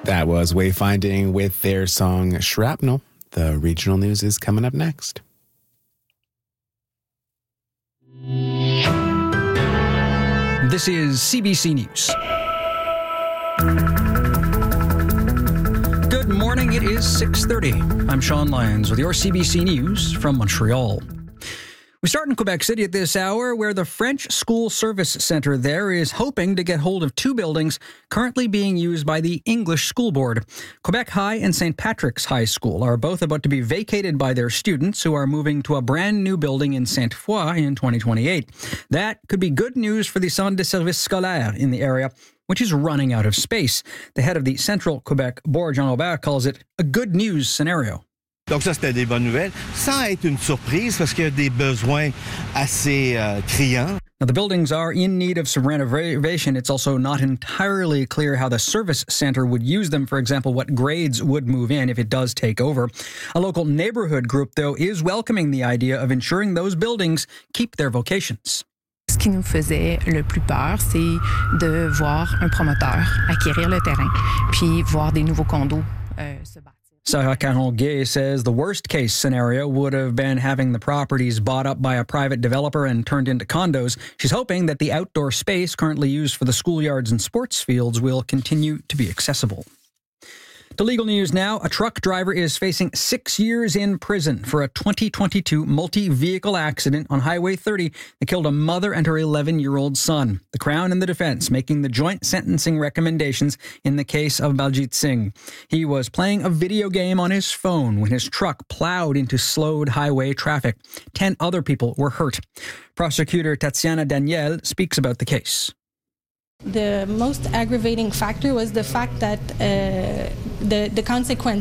That was Wayfinding with their song Shrapnel. The regional news is coming up next. This is CBC News. Good morning. It is 6:30. I'm Sean Lyons with your CBC News from Montreal. We start in Quebec City at this hour, where the French School Service Centre there is hoping to get hold of two buildings currently being used by the English School Board. Quebec High and St. Patrick's High School are both about to be vacated by their students, who are moving to a brand new building in Sainte-Foy in 2028. That could be good news for the Centre de Services Scolaires in the area, which is running out of space. The head of the Central Quebec Board, Jean Aubert, calls it a good news scenario. Donc ça, c'était des bonnes nouvelles, sans être une surprise parce qu'il y a des besoins assez criants. Now, the buildings are in need of some renovation. It's also not entirely clear how the service center would use them. For example, what grades would move in if it does take over. A local neighborhood group, though, is welcoming the idea of ensuring those buildings keep their vocations. Ce qui nous faisait le plus peur, c'est de voir un promoteur acquérir le terrain, puis voir des nouveaux condos se bâtir. Sarah Caron-Gay says the worst-case scenario would have been having the properties bought up by a private developer and turned into condos. She's hoping that the outdoor space currently used for the schoolyards and sports fields will continue to be accessible. To legal news now, a truck driver is facing 6 years in prison for a 2022 multi-vehicle accident on Highway 30 that killed a mother and her 11-year-old son. The Crown and the defense making the joint sentencing recommendations in the case of Baljit Singh. He was playing a video game on his phone when his truck plowed into slowed highway traffic. 10 other people were hurt. Prosecutor Tatiana Daniel speaks about the case. The most aggravating factor was the fact that the consequence